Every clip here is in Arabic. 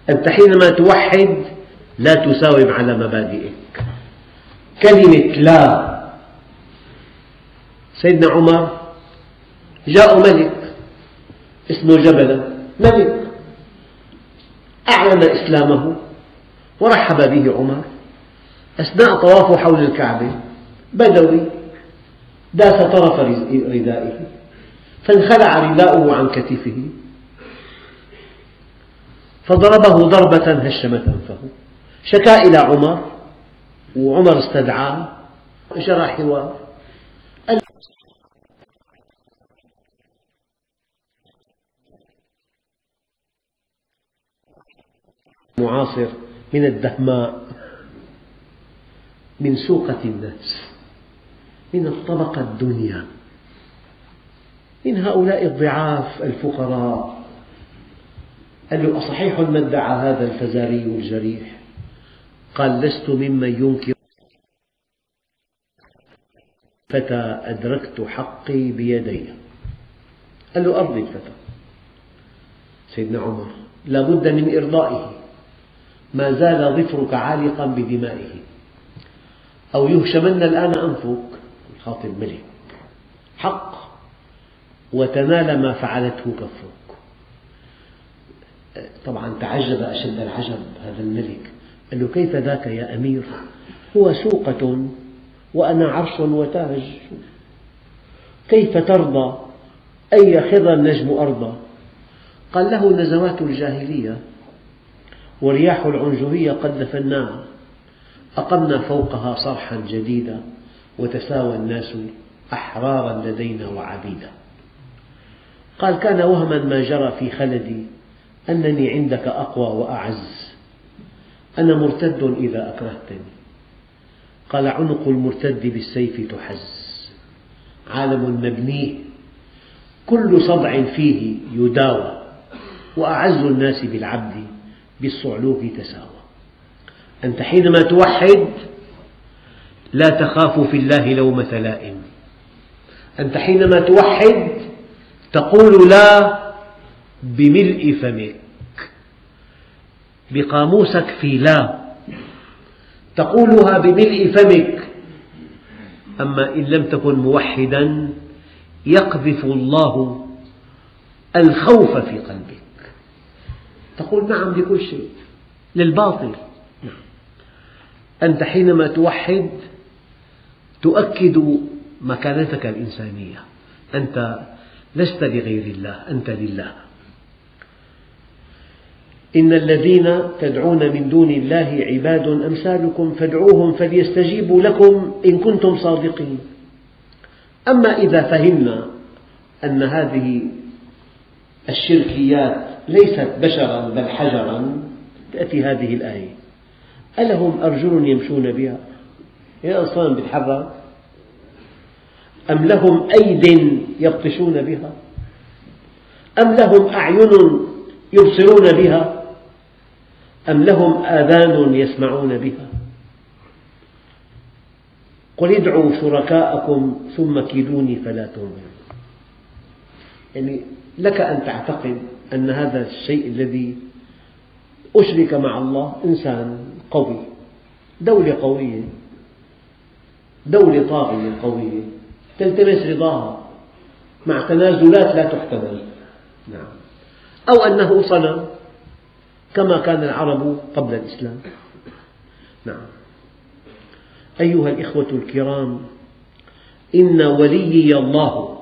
أنت حينما توحد لا تساوم على مبادئك. كلمة لا. سيدنا عمر جاء ملك اسمه جبلة، ملك أعلن إسلامه ورحب به عمر. أثناء طوافه حول الكعبة بدوي داس طرف ردائه فانخلع رداؤه عن كتفه فضربه ضربة هشمت أنفه، شكا إلى عمر وعمر استدعاه، جرى حوار. معاصر من الدهماء، من سوقة الناس، من الطبقة الدنيا، من هؤلاء الضعاف الفقراء. قال له: أصحيح ما ادعى هذا الفزاري الجريح؟ قال: لست ممن ينكر، فتى أدركت حقي بيدي. قال له: أرضي الفتى. سيدنا عمر لا بد من إرضائه، ما زال ظفرك عالقا بدمائه، أو يهشمن الآن أنفك. الخاطب ملك حق، وتنال ما فعلته كفك. طبعا تعجب أشد العجب هذا الملك، قال له: كيف ذاك يا أمير؟ هو سوقة وأنا عرش وتاج، كيف ترضى أن يخض النجم أرضا؟ قال له: نزوات الجاهلية ورياح العنجهية قد دفناها، أقمنا فوقها صرحا جديدا وتساوى الناس أحرارا لدينا وعبيدا. قال: كان وهما ما جرى في خلدي أنني عندك أقوى وأعز، أنا مرتد إذا أكرهتني. قال: عنق المرتد بالسيف تحز، عالم مبنيه كل صدع فيه يداوى، وأعز الناس بالعبد بالصعلوك تساوى. أنت حينما توحد لا تخاف في الله لومة لائم. أنت حينما توحد تقول لا بملء فمك، بقاموسك في لا تقولها بملء فمك. أما إن لم تكن موحدا يقذف الله الخوف في قلبك، تقول نعم لكل شيء، للباطل. أنت حينما توحد تؤكد مكانتك الإنسانية، أنت لست لغير الله، أنت لله. إن الذين تدعون من دون الله عباد أمثالكم فادعوهم فليستجيبوا لكم إن كنتم صادقين. أما إذا فهمنا أن هذه الشركيات ليست بشرا بل حجرا، تأتي هذه الآية: ألهم أرجل يمشون بها؟ يا أصلا بتحرك؟ أم لهم أيد يبطشون بها؟ أم لهم أعين يبصرون بها؟ أم لهم آذان يسمعون بها؟ قل ادعوا شركاءكم ثم كيدوني فلا تنظرون. يعني لك أن تعتقد أن هذا الشيء الذي أشرك مع الله إنسان قوي، دولة قوية، دولة طاغية قوية تلتمس رضاها مع تنازلات لا تحتمل، نعم. أو أنه صنم كما كان العرب قبل الإسلام، نعم. أيها الإخوة الكرام، إن وليي الله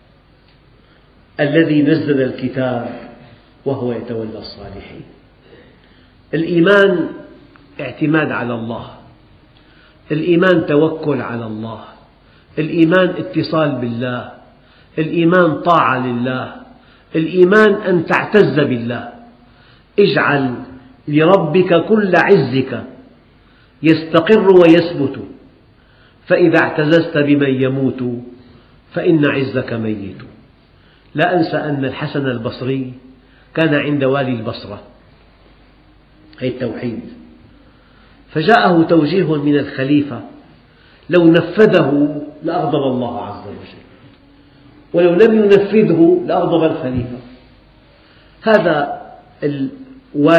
الذي نزل الكتاب وهو يتولى الصالحين. الإيمان اعتماد على الله، الإيمان توكل على الله، الإيمان اتصال بالله، الإيمان طاعة لله، الإيمان أن تعتز بالله. اجعل لربك كل عزك يستقر ويثبت، فإذا اعتززت بمن يموت فإن عزك ميت. لا أنسى أن الحسن البصري كان عند والي البصرة، هذا التوحيد، فجاءه توجيه من الخليفة لو نفذه لأغضب الله عز وجل، ولو لم ينفذه لأغضب الخليفة. هذا